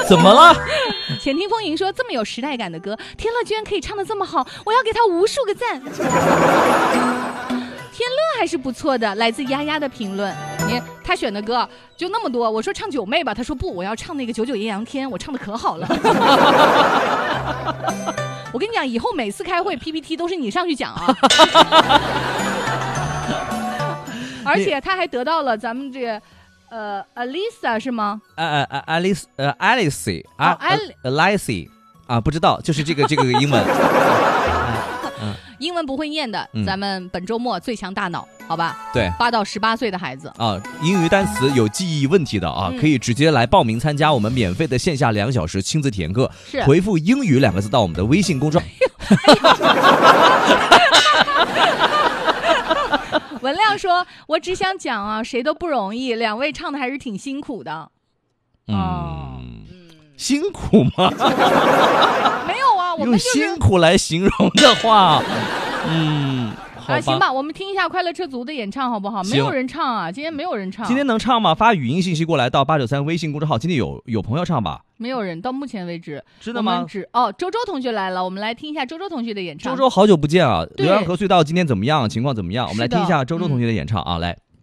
怎么了？ 浅听风吟说，这么有时代感的歌，天乐居然可以唱得这么好，我要给他无数个赞。天乐还是不错的，来自丫丫的评论。他选的歌就那么多，我说唱九妹吧，他说不，我要唱那个九九艳阳天，我唱的可好了。我跟你讲，以后每次开会 PPT 都是你上去讲啊。而且他还得到了咱们这个Alisa 是吗 ？Alice 啊，不知道，就是这个英文。 英文不会念的，咱们本周末最强大脑，好吧？ 对 ，8到18岁的孩子啊，英语单词有记忆问题的啊，可以直接来报名参加我们免费的线下2小时亲子体验课，回复英语2个字到我们的微信公众号。 文亮说：“我只想讲啊，谁都不容易，两位唱的还是挺辛苦的。” 辛苦吗？ 没有啊，我们就是用辛苦来形容的话，好吧， 行吧，我们听一下快乐车族的演唱好不好？没有人唱啊，今天没有人唱。 今天能唱吗？发语音信息过来到893微信公众号。今天有朋友唱吧？ 没有人，到目前为止。 真的吗？ 周周同学来了，我们来听一下周周同学的演唱。 周周好久不见啊！浏阳河隧道今天怎么样？情况怎么样？我们来听一下周周同学的演唱啊，来。